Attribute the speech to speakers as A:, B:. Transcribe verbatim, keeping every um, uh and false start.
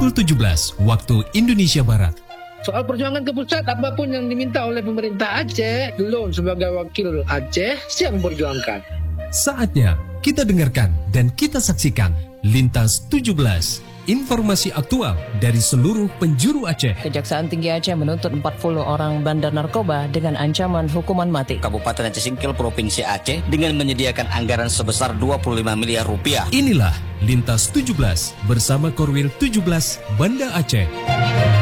A: pukul tujuh belas waktu Indonesia Barat.
B: Soal perjuangan ke pusat, apapun yang diminta oleh pemerintah Aceh, Lon sebagai wakil Aceh siap memperjuangkan.
A: Saatnya kita dengarkan dan kita saksikan Lintas tujuh belas. Informasi aktual dari seluruh penjuru Aceh.
C: Kejaksaan Tinggi Aceh menuntut empat puluh orang bandar narkoba dengan ancaman hukuman mati.
D: Kabupaten Aceh Singkil Provinsi Aceh dengan menyediakan anggaran sebesar dua puluh lima miliar rupiah.
A: Inilah Lintas tujuh belas bersama Korwil tujuh belas Banda Aceh.